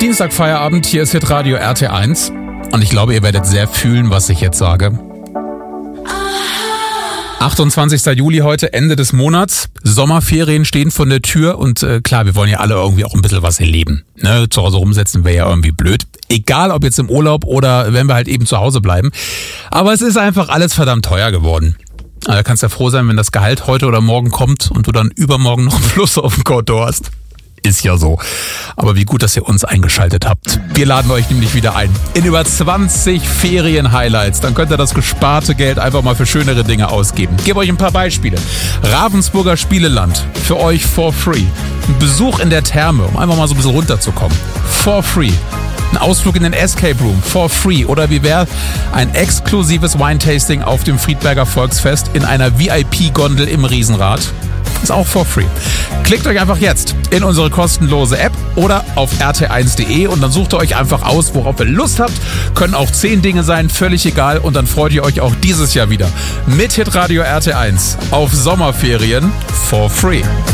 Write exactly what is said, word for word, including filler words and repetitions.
Dienstagfeierabend, hier ist Hitradio R T eins und ich glaube, ihr werdet sehr fühlen, was ich jetzt sage. achtundzwanzigster Juli heute, Ende des Monats. Sommerferien stehen vor der Tür und äh, klar, wir wollen ja alle irgendwie auch ein bisschen was erleben. Ne? Zu Hause rumsetzen wäre ja irgendwie blöd. Egal, ob jetzt im Urlaub oder wenn wir halt eben zu Hause bleiben. Aber es ist einfach alles verdammt teuer geworden. Da kannst du ja froh sein, wenn das Gehalt heute oder morgen kommt und du dann übermorgen noch einen Plus auf dem Konto hast. Ist ja so. Aber wie gut, dass ihr uns eingeschaltet habt. Wir laden euch nämlich wieder ein in über zwanzig Ferien-Highlights. Dann könnt ihr das gesparte Geld einfach mal für schönere Dinge ausgeben. Ich gebe euch ein paar Beispiele. Ravensburger Spieleland. Für euch for free. Ein Besuch in der Therme, um einfach mal so ein bisschen runterzukommen. For free. Ein Ausflug in den Escape Room. For free. Oder wie wäre ein exklusives Wine-Tasting auf dem Friedberger Volksfest in einer V I P-Gondel im Riesenrad. Ist auch for free. Klickt euch einfach jetzt in unsere kostenlose App oder auf r t eins punkt d e und dann sucht ihr euch einfach aus, worauf ihr Lust habt. Können auch zehn Dinge sein, völlig egal. Und dann freut ihr euch auch dieses Jahr wieder mit Hitradio R T eins auf Sommerferien for free.